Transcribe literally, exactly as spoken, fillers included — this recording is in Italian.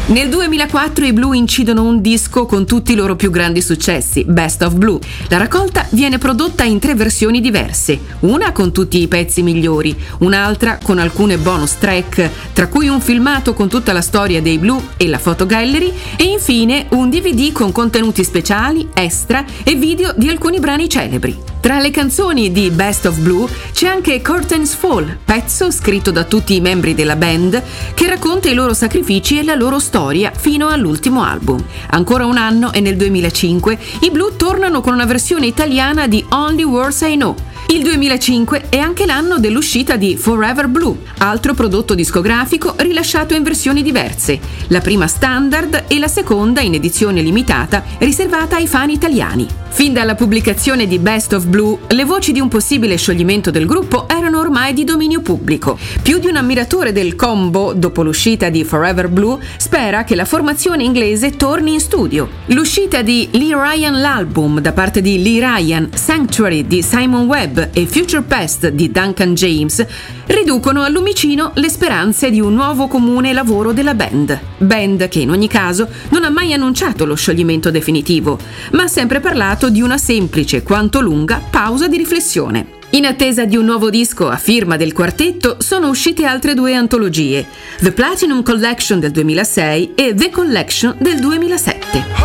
Nel duemilaquattro i Blue incidono un disco con tutti i loro più grandi successi, Best of Blue. La raccolta viene prodotta in tre versioni diverse, una con tutti i pezzi migliori, un'altra con alcune bonus track, tra cui un filmato con tutta la storia dei Blue e la photo gallery, e infine un D V D con contenuti speciali, extra e video di alcuni brani celebri. Tra le canzoni di Best of Blue c'è anche Curtains Fall, pezzo scritto da tutti i membri della band che racconta i loro sacrifici e la loro storia fino all'ultimo album. Ancora un anno e nel duemilacinque i Blue tornano con una versione italiana di Only Words I Know. Il duemilacinque è anche l'anno dell'uscita di Forever Blue, altro prodotto discografico rilasciato in versioni diverse, la prima standard e la seconda in edizione limitata riservata ai fan italiani. Fin dalla pubblicazione di Best of Blue, le voci di un possibile scioglimento del gruppo erano ormai di dominio pubblico. Più di un ammiratore del combo, dopo l'uscita di Forever Blue, spera che la formazione inglese torni in studio. L'uscita di Lee Ryan l'album da parte di Lee Ryan, Sanctuary di Simon Webb e Future Past di Duncan James riducono al lumicino le speranze di un nuovo comune lavoro della band. Band che in ogni caso non ha mai annunciato lo scioglimento definitivo, ma ha sempre parlato di una semplice quanto lunga pausa di riflessione. In attesa di un nuovo disco a firma del quartetto sono uscite altre due antologie, The Platinum Collection del duemilasei e The Collection del duemilasette.